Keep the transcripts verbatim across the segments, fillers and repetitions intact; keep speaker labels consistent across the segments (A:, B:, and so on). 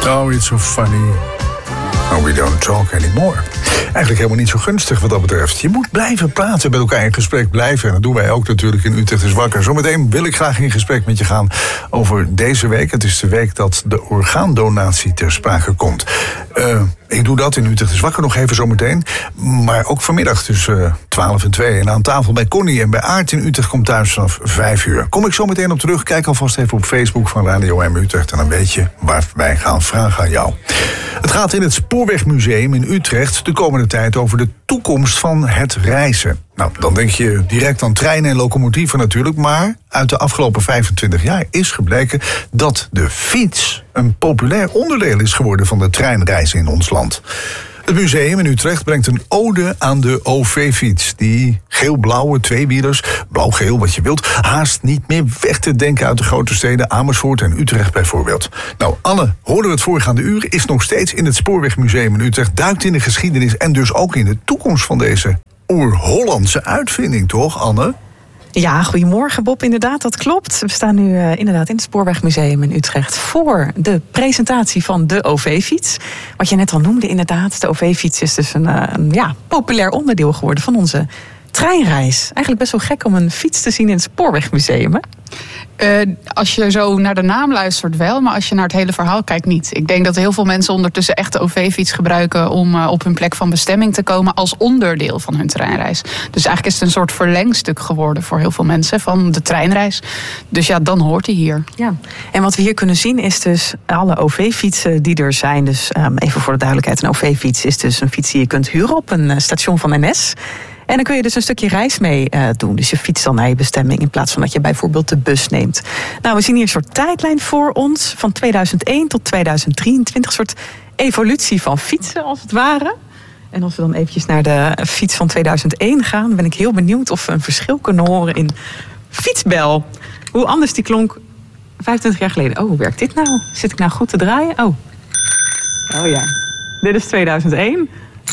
A: Oh, it's so funny. Oh, we don't talk anymore. Eigenlijk helemaal niet zo gunstig wat dat betreft. Je moet blijven praten, met elkaar in gesprek blijven. En dat doen wij ook natuurlijk in Utrecht is Wakker. Zometeen wil ik graag in gesprek met je gaan over deze week. Het is de week dat de orgaandonatie ter sprake komt. Uh, ik doe dat in Utrecht is Wakker nog even zometeen. Maar ook vanmiddag tussen twaalf en twee. En aan tafel bij Connie en bij Aart in Utrecht komt thuis vanaf vijf uur. Kom ik zo meteen op terug. Kijk alvast even op Facebook van Radio M Utrecht. En dan weet je waar wij gaan vragen aan jou. Het gaat in het Spoorwegmuseum in Utrecht de komende tijd over de toekomst van het reizen. Nou, dan denk je direct aan treinen en locomotieven natuurlijk. Maar uit de afgelopen vijfentwintig jaar is gebleken dat de fiets een populair onderdeel is geworden van de treinreizen in ons land. Het museum in Utrecht brengt een ode aan de O V-fiets. Die geel-blauwe tweewielers, blauw-geel wat je wilt, haast niet meer weg te denken uit de grote steden Amersfoort en Utrecht bijvoorbeeld. Nou, Anne, hoorden we het voorgaande uur, is nog steeds in het Spoorwegmuseum in Utrecht, duikt in de geschiedenis en dus ook in de toekomst van deze oer-Hollandse uitvinding, toch, Anne?
B: Ja, goedemorgen Bob, inderdaad, dat klopt. We staan nu uh, inderdaad in het Spoorwegmuseum in Utrecht voor de presentatie van de O V-fiets. Wat je net al noemde, inderdaad, de O V-fiets is dus een, uh, een ja, populair onderdeel geworden van onze treinreis. Eigenlijk best wel gek om een fiets te zien in het Spoorwegmuseum, hè?
C: Uh, als je zo naar de naam luistert wel, maar als je naar het hele verhaal kijkt niet. Ik denk dat heel veel mensen ondertussen echt de O V-fiets gebruiken om uh, op hun plek van bestemming te komen als onderdeel van hun treinreis. Dus eigenlijk is het een soort verlengstuk geworden voor heel veel mensen van de treinreis. Dus ja, dan hoort hij hier.
B: Ja. En wat we hier kunnen zien is dus alle O V-fietsen die er zijn. Dus um, even voor de duidelijkheid, een O V-fiets is dus een fiets die je kunt huren op een uh, station van N S. En dan kun je dus een stukje reis mee uh, doen. Dus je fietst dan naar je bestemming in plaats van dat je bijvoorbeeld de bus neemt. Nou, we zien hier een soort tijdlijn voor ons van tweeduizend één tot tweeduizend drieëntwintig. Een soort evolutie van fietsen als het ware. En als we dan eventjes naar de fiets van tweeduizend één gaan, ben ik heel benieuwd of we een verschil kunnen horen in fietsbel. Hoe anders die klonk vijfentwintig jaar geleden. Oh, hoe werkt dit nou? Zit ik nou goed te draaien? Oh, oh ja. Dit is tweeduizend één.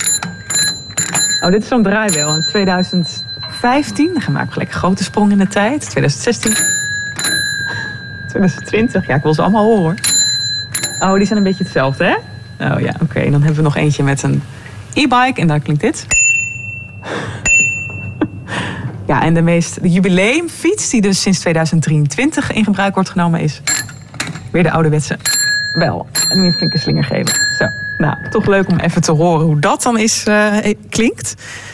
B: Oh, dit is zo'n draaibel. In tweeduizend vijftien, dan gaan we ook lekker grote sprong in de tijd. tweeduizend zestien. tweeduizend twintig, ja, ik wil ze allemaal horen, hoor. Oh, die zijn een beetje hetzelfde, hè? Oh ja, oké. Okay. Dan hebben we nog eentje met een e-bike en daar klinkt dit. Ja, en de meest de jubileumfiets, die dus sinds tweeduizend drieëntwintig in gebruik wordt genomen, is weer de ouderwetse bel. En nu een flinke slinger geven. Zo. Nou, toch leuk om even te horen hoe dat dan is, uh, klinkt.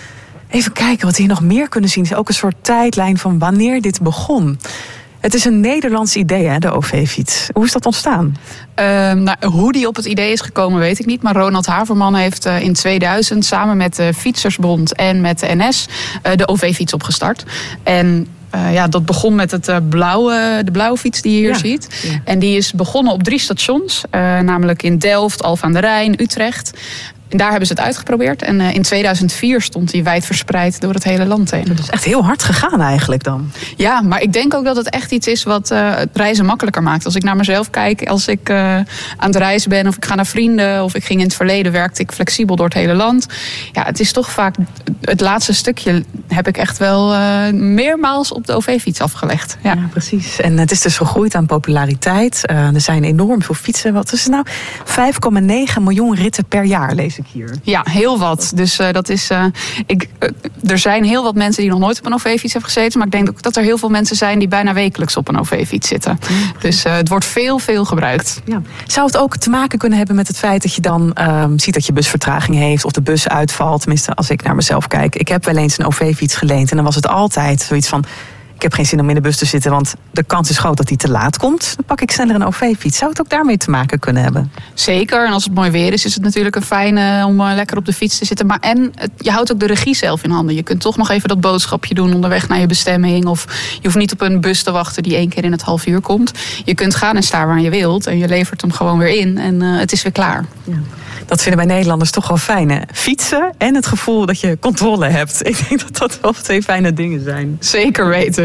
B: Even kijken wat we hier nog meer kunnen zien. Is ook een soort tijdlijn van wanneer dit begon. Het is een Nederlands idee, hè, de O V-fiets. Hoe is dat ontstaan?
C: Uh, nou, hoe die op het idee is gekomen, weet ik niet. Maar Ronald Haverman heeft uh, in tweeduizend samen met de Fietsersbond en met de N S uh, de O V-fiets opgestart. En Uh, ja, dat begon met het, uh, blauwe, de blauwe fiets die je hier ja. ziet. Ja. En die is begonnen op drie stations. Uh, namelijk in Delft, Alphen aan de Rijn, Utrecht. En daar hebben ze het uitgeprobeerd. En uh, in tweeduizend vier stond hij wijd verspreid door het hele land heen.
B: Dat is echt heel hard gegaan eigenlijk dan.
C: Ja, maar ik denk ook dat het echt iets is wat uh, het reizen makkelijker maakt. Als ik naar mezelf kijk, als ik uh, aan het reizen ben of ik ga naar vrienden, of ik ging in het verleden, werkte ik flexibel door het hele land. Ja, het is toch vaak het laatste stukje heb ik echt wel uh, meermaals op de O V-fiets afgelegd. Ja.
B: Ja, precies. En het is dus gegroeid aan populariteit. Uh, er zijn enorm veel fietsen. Wat is het nou? vijf komma negen miljoen ritten per jaar, lees ik hier.
C: Ja, heel wat. Dus uh, dat is. Uh, ik, uh, er zijn heel wat mensen die nog nooit op een O V-fiets hebben gezeten. Maar ik denk ook dat er heel veel mensen zijn die bijna wekelijks op een O V-fiets zitten. Mm. Dus uh, het wordt veel, veel gebruikt.
B: Ja. Zou het ook te maken kunnen hebben met het feit dat je dan uh, ziet dat je bus vertraging heeft of de bus uitvalt? Tenminste, als ik naar mezelf kijk. Ik heb wel eens een O V-fiets geleend en dan was het altijd zoiets van: ik heb geen zin om in de bus te zitten, want de kans is groot dat hij te laat komt. Dan pak ik sneller een O V-fiets. Zou het ook daarmee te maken kunnen hebben?
C: Zeker. En als het mooi weer is, is het natuurlijk een fijne om uh, lekker op de fiets te zitten. Maar en het, je houdt ook de regie zelf in handen. Je kunt toch nog even dat boodschapje doen onderweg naar je bestemming. Of je hoeft niet op een bus te wachten die één keer in het half uur komt. Je kunt gaan en staan waar je wilt. En je levert hem gewoon weer in. En uh, het is weer klaar.
B: Ja. Dat vinden wij Nederlanders toch wel fijn, hè? Fietsen en het gevoel dat je controle hebt. Ik denk dat dat wel twee fijne dingen zijn.
C: Zeker weten.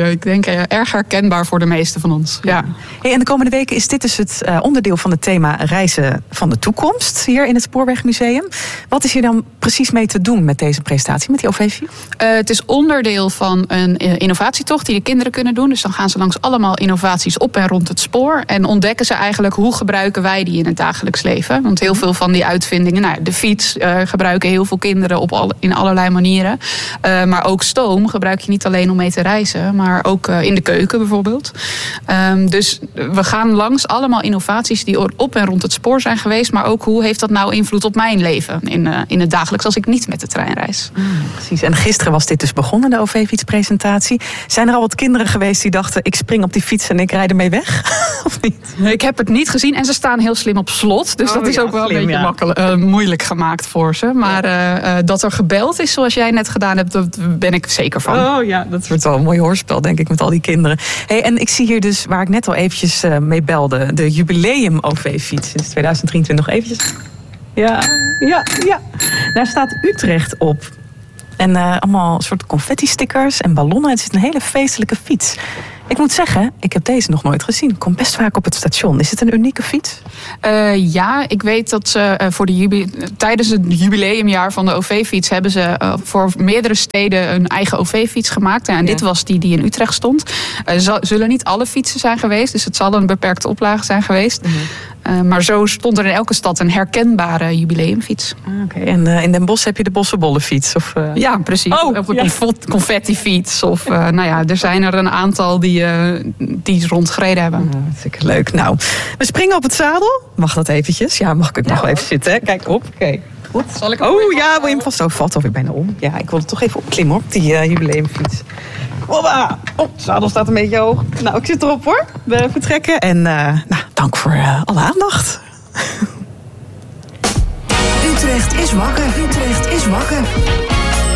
C: uh, ik denk uh, erg herkenbaar voor de meesten van ons. Ja.
B: Hey, en de komende weken is dit dus het uh, onderdeel van het thema reizen van de toekomst hier in het Spoorwegmuseum. Wat is hier dan precies mee te doen met deze presentatie, met die O V-fiets?
C: Uh, het is onderdeel van een uh, innovatietocht die de kinderen kunnen doen. Dus dan gaan ze langs allemaal innovaties op en rond het spoor. En ontdekken ze eigenlijk hoe gebruiken wij die in het dagelijks leven. Want heel veel van die uitvindingen, nou, de fiets uh, gebruiken heel veel kinderen op al, in allerlei manieren. Uh, maar ook stoom gebruik je niet alleen om mee te reizen, maar ook uh, in de keuken bijvoorbeeld. Um, dus we gaan langs allemaal innovaties die op en rond het spoor zijn geweest. Maar ook hoe heeft dat nou invloed op mijn leven in, uh, in het dagelijks als ik niet met de trein reis.
B: Mm, precies. En gisteren was dit dus begonnen, de O V-fietspresentatie. Zijn er al wat kinderen geweest die dachten, ik spring op die fiets en ik rijd ermee weg? Of niet?
C: Ik heb het niet gezien en ze staan heel slim op slot. Dus oh, dat is ja, ook wel slim, een beetje ja. makkelijk, uh, moeilijk gemaakt voor ze. Maar uh, uh, dat er gebeld is zoals jij net gedaan hebt, daar ben ik zeker van.
B: Oh ja, dat wordt wel een mooi hoorspel, denk ik, met al die kinderen. Hey, en ik zie hier dus, waar ik net al eventjes uh, mee belde, de jubileum O V-fiets sinds tweeduizend drieëntwintig. Nog eventjes. Ja, ja, ja. Daar staat Utrecht op. En uh, allemaal soort confetti-stickers en ballonnen. Het is een hele feestelijke fiets. Ik moet zeggen, ik heb deze nog nooit gezien. Ik kom best vaak op het station. Is het een unieke fiets?
C: Uh, ja, ik weet dat ze uh, voor de jubi- tijdens het jubileumjaar van de O V-fiets hebben ze uh, voor meerdere steden een eigen O V-fiets gemaakt. En ja. dit was die die in Utrecht stond. Uh, z- zullen niet alle fietsen zijn geweest, dus het zal een beperkte oplage zijn geweest. Mm-hmm. Uh, maar zo stond er in elke stad een herkenbare jubileumfiets.
B: Ah, Oké, okay. En uh, in Den Bosch heb je de Bossenbollenfiets? Of, uh...
C: Ja, precies.
B: Oh,
C: of een
B: ja.
C: confettifiets. Of uh, nou ja, er zijn er een aantal die, uh, die rondgereden hebben.
B: Uh, hartstikke leuk. Nou, we springen op het zadel. Mag dat eventjes? Ja, mag ik ook ja, nog wel even zitten? Kijk op. Oké. Goed.
C: Zal ik
B: oh ja, wil je hem vast zo valt alweer bijna om. Ja, ik wil er toch even opklimmen op die uh, jubileumfiets. Hoppa! Oh, het zadel staat een beetje hoog. Nou, ik zit erop hoor. We vertrekken. En uh, nou, dank voor uh, alle aandacht.
D: Utrecht is wakker. Utrecht is wakker.